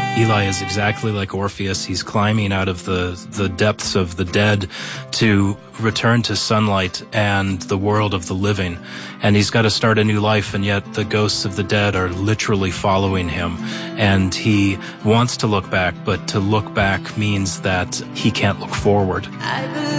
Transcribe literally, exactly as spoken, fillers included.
Eli is exactly like Orpheus. He's climbing out of the, the depths of the dead to return to sunlight and the world of the living. And he's got to start a new life, and yet the ghosts of the dead are literally following him. And he wants to look back, but to look back means that he can't look forward. I